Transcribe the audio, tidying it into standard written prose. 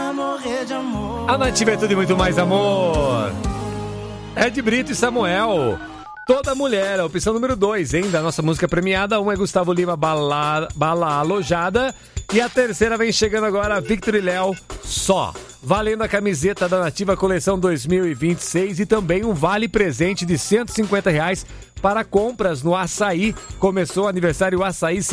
morrer de amor. A Nativa é tudo e muito mais amor. Ed Brito e Samuel. Toda Mulher, a opção número 2, hein, da nossa música premiada. 1 é Gustavo Lima, Bala Alojada. E a terceira vem chegando agora, Victor e Léo, Só. Valendo a camiseta da Nativa Coleção 2026 e também um vale presente de R$150 para compras no Açaí. Começou o aniversário Açaí